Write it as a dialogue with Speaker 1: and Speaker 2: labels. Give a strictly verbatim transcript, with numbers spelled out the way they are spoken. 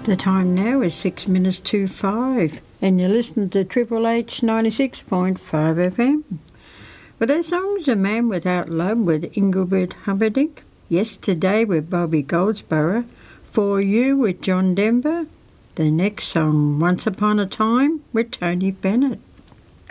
Speaker 1: The time now is six minutes to five, and you're listening to Triple H ninety-six point five F M. Well, that song's A Man Without Love with Engelbert Humperdinck. Yesterday with Bobby Goldsboro. For You with John Denver. The next song, Once Upon a Time with Tony Bennett.